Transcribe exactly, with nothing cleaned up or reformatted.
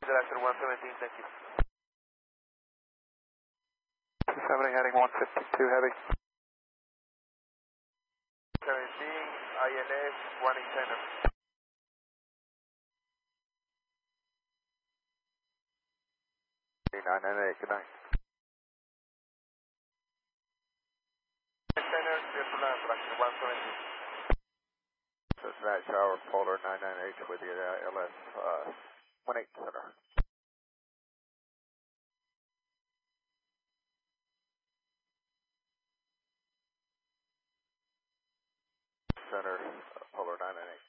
Director one seventeen, thank you. seventy heading one fifty-two heavy. seventeen, I L S, one in center. nine nine eight, good night. Center, clear to land, traction one seventeen. Cincinnati Tower, Polar nine nine eight with the uh, L S uh, one eight center. Center, uh, Polar nine nine eight.